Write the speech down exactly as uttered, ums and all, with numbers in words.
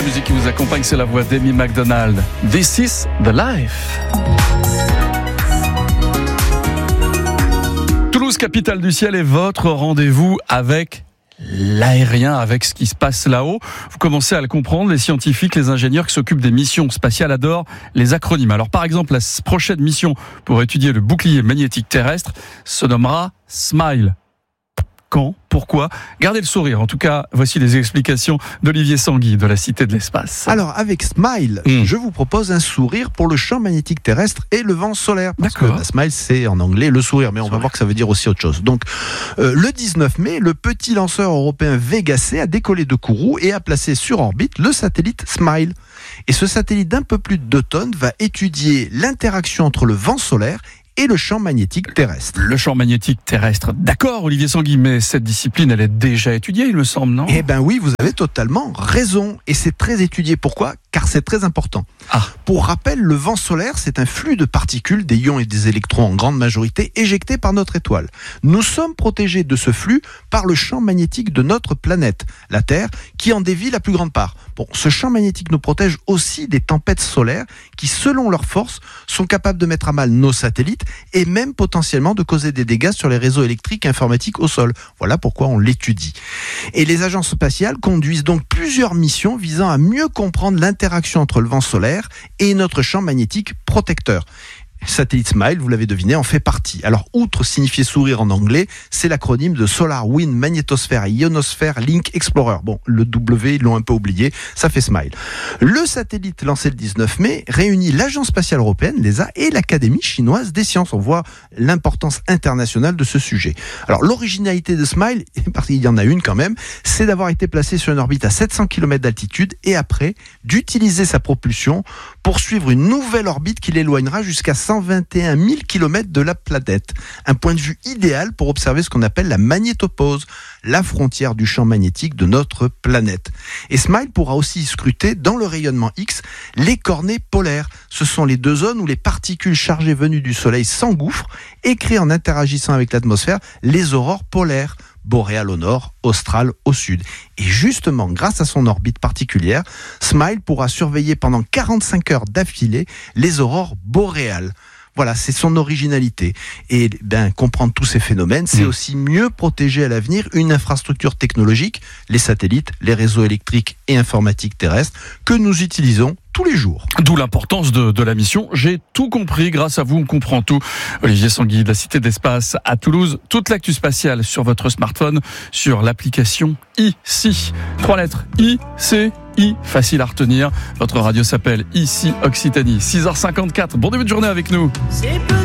musique qui vous accompagne, c'est la voix d'Amy McDonald. This is the life. Toulouse, capitale du ciel, est votre rendez-vous avec l'aérien, avec ce qui se passe là-haut. Vous commencez à le comprendre, les scientifiques, les ingénieurs qui s'occupent des missions spatiales adorent les acronymes. Alors par exemple, la prochaine mission pour étudier le bouclier magnétique terrestre se nommera SMILE. Quand ? Pourquoi ? Gardez le sourire. En tout cas, voici les explications d'Olivier Sanguy de la Cité de l'Espace. Alors, avec SMILE, mmh. je vous propose un sourire pour le champ magnétique terrestre et le vent solaire. Parce D'accord. que bah, SMILE, c'est en anglais le sourire, mais on sourire. va voir que ça veut dire aussi autre chose. Donc, euh, le dix-neuf mai, le petit lanceur européen Vega C a décollé de Kourou et a placé sur orbite le satellite SMILE. Et ce satellite d'un peu plus de deux tonnes va étudier l'interaction entre le vent solaire et le champ magnétique terrestre. Le champ magnétique terrestre, d'accord Olivier Sanguy, mais cette discipline, elle est déjà étudiée, il me semble, non ? Eh ben oui, vous avez totalement raison. Et c'est très étudié. Pourquoi ? Car c'est très important. Ah. Pour rappel, le vent solaire, c'est un flux de particules, des ions et des électrons en grande majorité, éjectés par notre étoile. Nous sommes protégés de ce flux par le champ magnétique de notre planète, la Terre, qui en dévie la plus grande part. Bon, ce champ magnétique nous protège aussi des tempêtes solaires qui, selon leur force, sont capables de mettre à mal nos satellites et même potentiellement de causer des dégâts sur les réseaux électriques et informatiques au sol. Voilà pourquoi on l'étudie. Et les agences spatiales conduisent donc plusieurs missions visant à mieux comprendre l'interaction entre le vent solaire et notre champ magnétique protecteur. Satellite SMILE, vous l'avez deviné, en fait partie. Alors, outre signifier sourire en anglais, c'est l'acronyme de Solar Wind Magnetosphere Ionosphere Link Explorer. Bon, le W, ils l'ont un peu oublié, ça fait SMILE. Le satellite lancé le dix-neuf mai réunit l'Agence spatiale européenne, l'E S A, et l'Académie chinoise des sciences. On voit l'importance internationale de ce sujet. Alors, l'originalité de SMILE, parce qu'il y en a une quand même, c'est d'avoir été placé sur une orbite à sept cents kilomètres d'altitude et après, d'utiliser sa propulsion pour suivre une nouvelle orbite qui l'éloignera jusqu'à cent vingt et un mille kilomètres de la planète. Un point de vue idéal pour observer ce qu'on appelle la magnétopause, la frontière du champ magnétique de notre planète. Et SMILE pourra aussi scruter dans le rayonnement X les cornets polaires. Ce sont les deux zones où les particules chargées venues du Soleil s'engouffrent et créent en interagissant avec l'atmosphère les aurores polaires. Boréal au nord, austral au sud. Et justement, grâce à son orbite particulière, SMILE pourra surveiller pendant quarante-cinq heures d'affilée les aurores boréales. Voilà, c'est son originalité. Et ben, comprendre tous ces phénomènes, c'est mmh. aussi mieux protéger à l'avenir une infrastructure technologique, les satellites, les réseaux électriques et informatiques terrestres, que nous utilisons tous les jours. D'où l'importance de, de la mission. J'ai tout compris, grâce à vous, on comprend tout. Olivier Sanguy de la Cité d'Espace à Toulouse. Toute l'actu spatiale sur votre smartphone, sur l'application ici. Trois lettres, I, C, I, facile à retenir. Votre radio s'appelle Ici Occitanie. six heures cinquante-quatre, bon début de journée avec nous. C'est